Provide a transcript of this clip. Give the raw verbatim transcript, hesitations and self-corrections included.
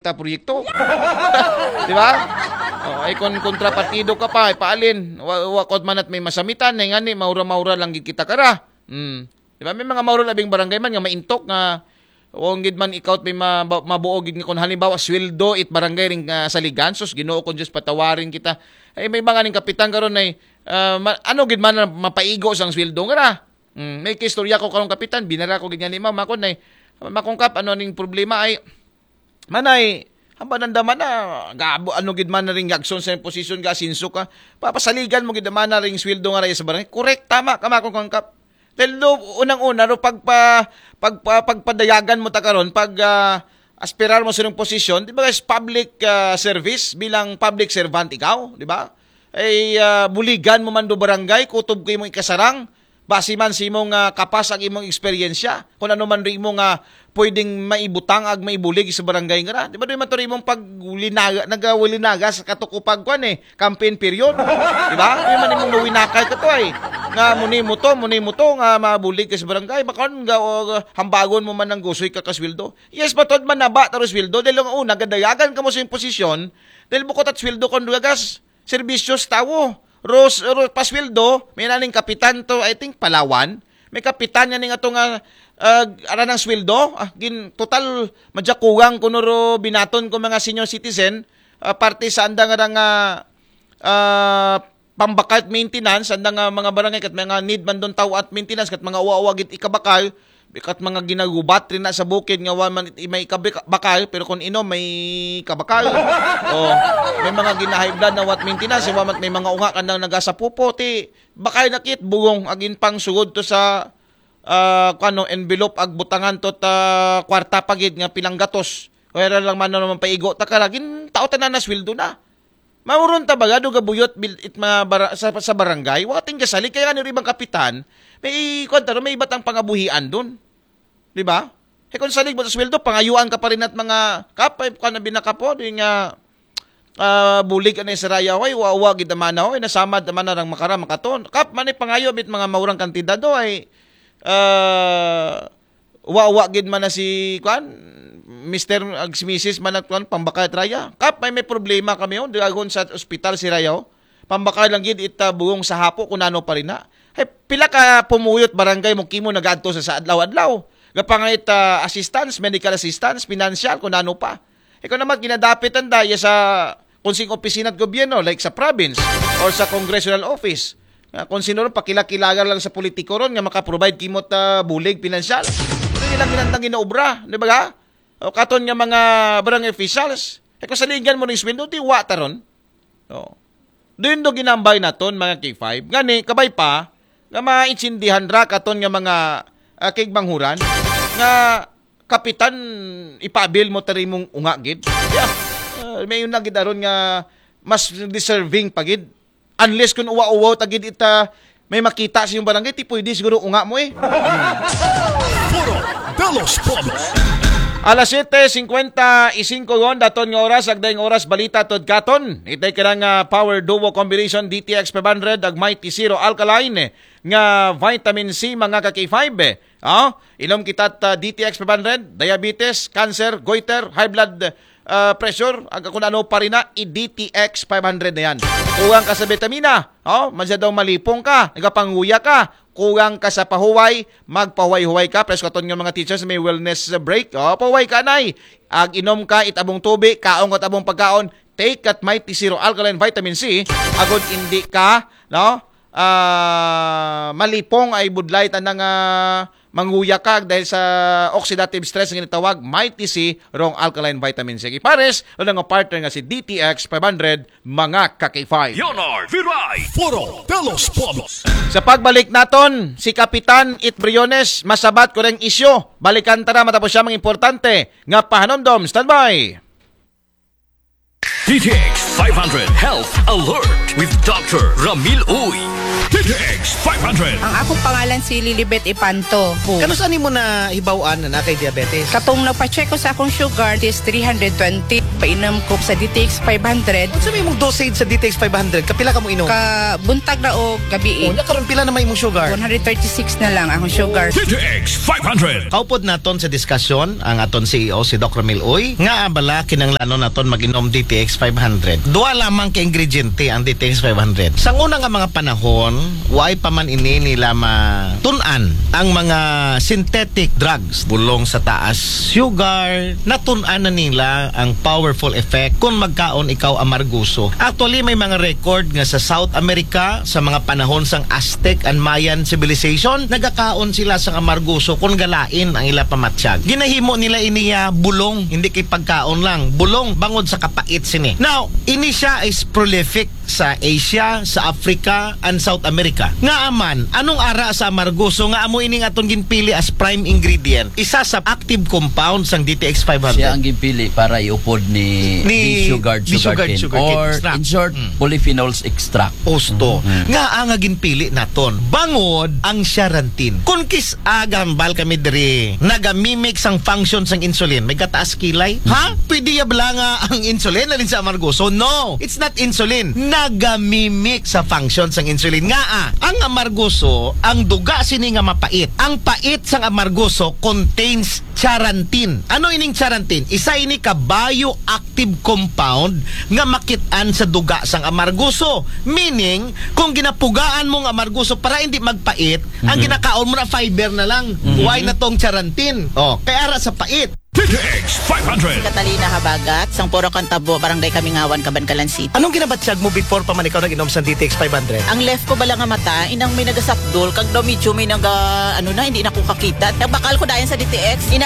kita proyekto. Di ba? Oh, ay kung kontrapartido ka pa, ay paalin. Wakot man at may masamitan, ay nga ni, maura-maura lang gid kita kara. Hmm. Di ba? May mga maura labing barangay man nga maintok nga o gid man ikaw may mabuo gid kung halimbawa sweldo it barangay ring uh, sa Ligansos Ginoo kon just patawarin kita ay may mga ning kapitan karon ay uh, ma- ano gid man mapaigo sang sweldo nga mm, may kistorya ko karon kapitan binara ko gid nga ni ma'am makon ay makungkap ano ning problema ay manay hamba nandaman na gabo ano gid man na ring gagson sa posisyon ga sinso ka papasaligan mo gid man na ring sweldo nga sa barangay correct tama ka makungkap. Dahil no, unang-una, no, pagpa, pagpa, pagpadayagan mo ta karon pag uh, aspirar mo sa inyong posisyon, di ba guys, public uh, service bilang public servant ikaw, di ba? Ay uh, buligan mo man do barangay, kutob ko imong ikasarang, basi man si imong uh, kapas ag imong eksperyensya, kung ano man rin imong uh, pwedeng maibutang ag maibulig sa barangay nga na. Di ba doon man ito imong paglinaga, nagawilinaga sa katukupag ko eh, campaign period. Di ba? Di man imong nawinakay ka to eh. Nga muni mo to, muni mo to, nga mabulig ka sa barangay. Baka nga uh, hambagon mo man ng gusoy ka kaswildo. Yes, matod man naba taro swildo. Dahil ang una, gadayagan ka mo sa yung posisyon, dahil bukot at swildo kon dugagas, serbisyos tawo. Ros, ros paswildo, may naning kapitan to, I think, Palawan. May kapitan yan nga ito nga uh, ara ng sweldo. Ah, gin, total madyakugang kunuro binaton ko mga senior citizen uh, parte sa andang nga uh, pambakal at maintenance andang uh, mga barangay kat mga need man doon tao at maintenance kat mga uwa-uwa git ikabakal kat mga ginagubat rin na sa bukid nga man may ikabakal pero kung ino may kabakal. Oh, may mga ginahay blood na wat maintenance wa may mga unga kanang nagasa pupo ti bakay nakit bugong agin pang sugod to sa uh, kano envelope ag butangan to ta kwarta pagid nga pilang gatos. Wala lang man naman paigo ta karagin tao tanan na sweldo na. Mauron ta baga do gabuyot it ma bar- sa, sa barangay wa ting gasali kaya ni ribang kapitan may kwanta may ibatang pangabuhian doon. Di ba? Eh kung salig mo sa sweldo pangayuan ka pa rin at mga kapay ka na binakapo di nga uh, bulig anay sa raya way wawa gid man na nasamad man na rang makara makaton kap man pangayo bit mga maurang kantidad do ay uh, wawa gid man na si kwan Mister ag Missus man at kwan pambakay raya kap may may problema kami on dagon sa ospital si raya pambakay lang gid ita buong sa hapo kunano pa rin na hey, pila ka pumuyot barangay mo kimo nagadto sa adlaw-adlaw gapangit uh, assistance medical assistance financial kunano pa ikaw naman ginadapitan daya sa konsing opisina at gobyerno like sa province or sa congressional office. Uh, kung sino ron, pakilakilagan lang sa politiko ron nga makaprovide kimot uh, bulig pinansyal. Ito nilang ginandang ginaobra, di ba ga? O katon nga mga barangay officials. E kung saligan mo ng sweldo, di wata ron. O. Doon do ginambay naton mga K five. Gani, kabay pa, nga maintindihan ra katon nga mga uh, kigmanghuran, nga kapitan ipabil mo tari mong ungagid. Yeah. Uh, may yun na gidaron nga mas deserving pagid. Unless kung uwa-uwa tagid ita may makita sa yung barangay, ti pwede siguro unga mo eh. Foro de los Pobres. Alas siyete singkwenta y cinco gon daton nga oras agdayng oras balita tod katon. Itay kanang uh, power duo combination D T X five hundred ag Mighty Zero Alkaline nga vitamin C mga ka K five. Eh. Oh, inom kitat uh, D T X five hundred, diabetes, cancer, goiter, high blood uh, pressure, ag kung ano pa rin na, i-D T X five hundred na yan. Kuwang ka sa vitamina, oh, madya daw malipong ka, nagapanguya ka, kuwang ka sa pahuway, magpahuway-huway ka, pres katon nga mga teachers may wellness break, oh, pahuway ka nay, ag inom ka, itabong tubig, kaong at abong pagkaon, take at Mighty Zero Alkaline Vitamin C, agod hindi ka, no, uh, malipong ay budlay tanang uh, manguya ka dahil sa oxidative stress nga tinatawag Mighty C rong alkaline vitamin C. Pares o nga partner nga si D T X five hundred mga ka K five. Leonard Viray. Foro de los Pobres. Sa pagbalik naton, si Kapitan It Briones masabat ko ring isyo. Balikan tara matapos siya mga importante nga pahanomdom. Standby. D T X five hundred Health Alert with Doctor Ramil Uy. D T X five hundred. Ang akong pangalan si Lilibet Ipanto. Kano saan mo na hibawaan na na kay diabetes? Katong nagpa-check ko sa akong sugar is three hundred twenty. Painom ko sa D T X five hundred. Kung sabi mong dosage sa D T X five hundred, kapila ka mo inom? Ka buntag na o gabi. O, nya karon pila na may imong sugar? one hundred thirty-six na lang akong sugar. D T X five hundred. Kaupod naton sa diskusyon ang aton C E O si Doc Romel Uy nga abala kinahanglanon naton mag-inom D T X five hundred. Duha lamang ka ingrediente ang D T X five hundred. Sa una nga mga panahon, way pa man ini nila matun-an ang mga synthetic drugs bulong sa taas sugar, natun-an na nila ang powerful effect kung magkaon ikaw amarguso. Actually may mga record nga sa South America sa mga panahon sang Aztec and Mayan civilization, nagakaon sila sa amarguso kung galain ang ila pamatsyag. Ginahimo nila iniya bulong, hindi kay pagkaon lang, bulong bangod sa kapait sini. Now, ini siya is prolific sa Asia, sa Africa, and South America. Nga aman, anong ara sa amarguso nga amo ining atong ginpili as prime ingredient? Isa sa active compounds sang D T X five hundred. Siya ang gipili para iupod ni, Ni- ni sugared ni sugar, sugared cane. sugarcane Or extract. in short, Mm. polyphenols extract. Posto. Nga ang ginpili naton. Bangod ang charantin. Kung kis agambal kami diri, nagamimik sang function sang insulin. May kataas kilay? Ha? Pwede yabla nga ang insulin na rin sa amargoso? No! It's not insulin. Nagamimik sa function sang insulin. Nga ah, ang amargoso, ang duga sini nga mapait. Ang pait sang amargoso contains charantin. Ano ining charantin? Isa ini ka bioactive compound nga makitaan sa duga sang amargoso. Meaning, kung ginapugaan mong amargoso para hindi magpait, ang ginakaon mo na fiber na lang. Why na tong charantin? Oh, kaya ara sa pait. D T X five hundred. Catalina Habagat, sang Puro Kantabo, Barangay Kamingawan, Cabancalan City. Anong ginabatsyag mo before pa man ikaw nag-inom sa D T X five hundred? Ang left ko bala nga mata, inang may nagasapdol, kag daw medyo may naga, ano na, hindi na ko kakita. Nagbakal ko dayan sa D T X, ina